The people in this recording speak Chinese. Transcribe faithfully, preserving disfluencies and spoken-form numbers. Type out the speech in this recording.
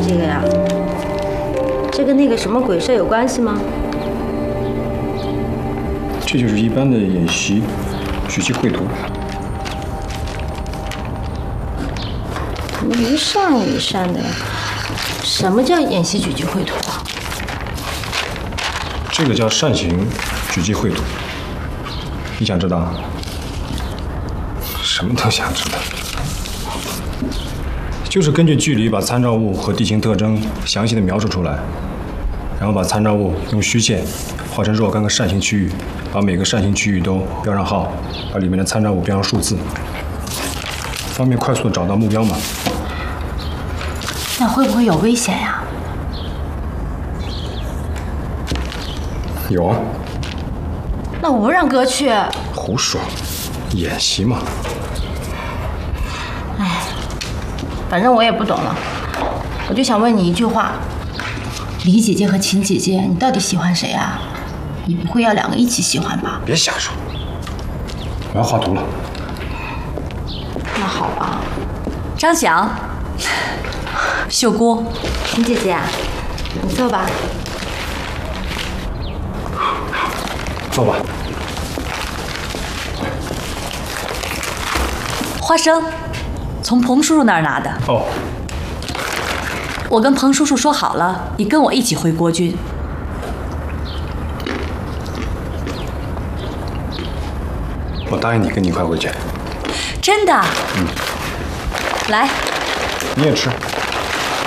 这个呀？这跟那个什么鬼社有关系吗？ 这就是一般的演习举棋绘图。 怎么一扇一扇的呀？什么叫演习举棋绘图啊？ 这个叫扇形举棋绘图。你想知道？什么都想知道。就是根据距离把参照物和地形特征详细的描述出来，然后把参照物用虚线画成若干个扇形区域，把每个扇形区域都标上号，把里面的参照物标上数字，方便快速的找到目标嘛。 那会不会有危险呀？ 有啊。 那我不让哥去。 胡说，演习嘛。 哎，反正我也不懂了，我就想问你一句话：李姐姐和秦姐姐，你到底喜欢谁啊？你不会要两个一起喜欢吧？ 别瞎说，我要画图了。 那好吧。 张翔，秀姑， 秦姐姐，你坐吧。 坐吧。 花生，从彭叔叔那儿拿的。 哦。 我跟彭叔叔说好了，你跟我一起回国军。 我答应你，跟你一块回去。 真的？ 嗯。 来。 你也吃。